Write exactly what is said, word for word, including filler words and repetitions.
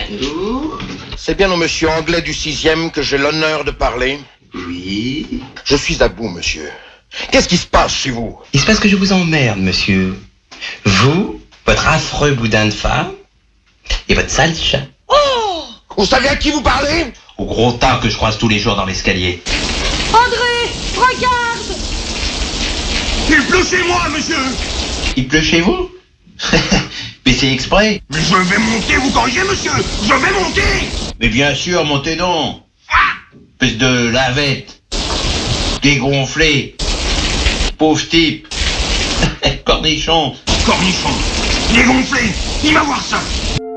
Bonjour. C'est bien au monsieur Anglais du sixième que j'ai l'honneur de parler. Oui. Je suis à bout, monsieur. Qu'est-ce qui se passe chez vous? Il se passe que je vous emmerde, monsieur. Vous, votre affreux boudin de femme et votre sale chat. Oh! Vous savez à qui vous parlez? Au gros tas que je croise tous les jours dans l'escalier. André, regarde! Il pleut chez moi, monsieur! Il pleut chez vous? Mais c'est exprès. Mais je vais monter, vous corrigez, monsieur! Je vais monter! Mais bien sûr, montez donc. Espèce de lavette. Dégonflé. Pauvre type. Cornichon. Cornichon! Dégonflé! Il va voir ça!